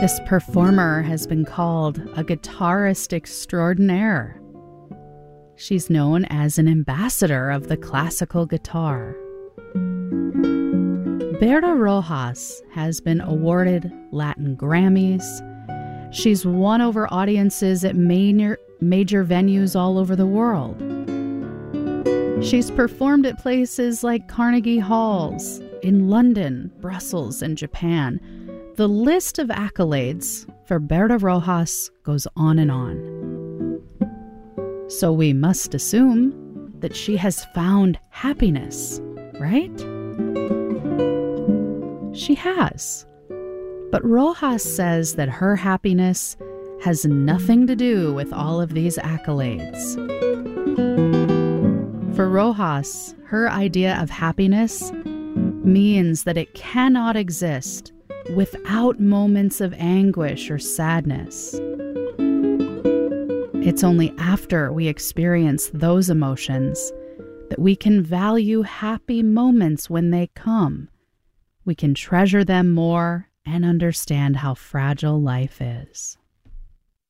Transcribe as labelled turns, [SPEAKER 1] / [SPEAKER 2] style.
[SPEAKER 1] This performer has been called a guitarist extraordinaire. She's known as an ambassador of the classical guitar. Berta Rojas has been awarded Latin Grammys. She's won over audiences at major venues all over the world. She's performed at places like Carnegie Halls, in London, Brussels, and Japan. The list of accolades for Berta Rojas goes on and on. So we must assume that she has found happiness, right? She has. But Rojas says that her happiness has nothing to do with all of these accolades. For Rojas, her idea of happiness means that it cannot exist without moments of anguish or sadness. It's only after we experience those emotions that we can value happy moments when they come. We can treasure them more and understand how fragile life is.